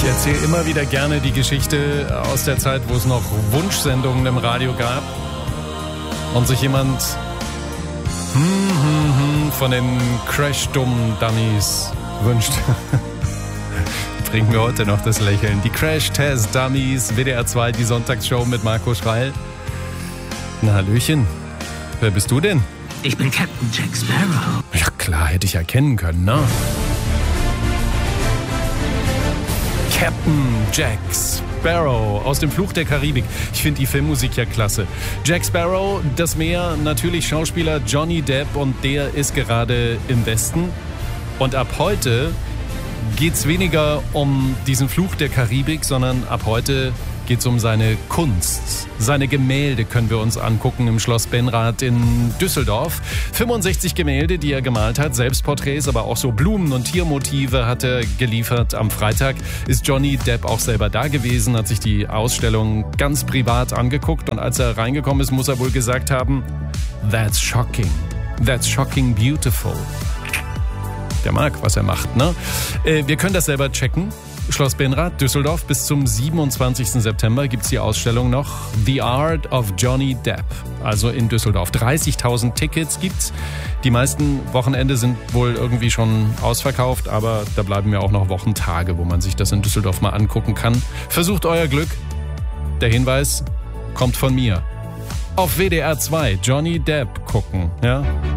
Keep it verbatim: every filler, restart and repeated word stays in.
Ich erzähle immer wieder gerne die Geschichte aus der Zeit, wo es noch Wunschsendungen im Radio gab und sich jemand hm, hm, hm, von den Crash-Dummies wünscht. Bringt mir heute noch das Lächeln. Die Crash-Test-Dummies, W D R zwei, die Sonntagsshow mit Marco Schreil. Na, Hallöchen. Wer bist du denn? Ich bin Captain Jack Sparrow. Ja klar, hätte ich erkennen können, ne? Captain Jack Sparrow aus dem Fluch der Karibik. Ich finde die Filmmusik ja klasse. Jack Sparrow, das Meer, natürlich Schauspieler Johnny Depp und der ist gerade im Westen. Und ab heute geht's weniger um diesen Fluch der Karibik, sondern ab heute geht's um seine Kunst. Seine Gemälde können wir uns angucken im Schloss Benrath in Düsseldorf. fünfundsechzig Gemälde, die er gemalt hat, Selbstporträts, aber auch so Blumen- und Tiermotive hat er geliefert. Am Freitag ist Johnny Depp auch selber da gewesen, hat sich die Ausstellung ganz privat angeguckt und als er reingekommen ist, muss er wohl gesagt haben, that's shocking, that's shocking beautiful. Der mag, was er macht, ne? Äh, wir können das selber checken. Schloss Benrath, Düsseldorf, bis zum siebenundzwanzigsten September gibt's die Ausstellung noch. The Art of Johnny Depp, also in Düsseldorf. dreißigtausend Tickets gibt's. Die meisten Wochenende sind wohl irgendwie schon ausverkauft, aber da bleiben ja auch noch Wochentage, wo man sich das in Düsseldorf mal angucken kann. Versucht euer Glück. Der Hinweis kommt von mir. Auf W D R zwei Johnny Depp gucken, ja?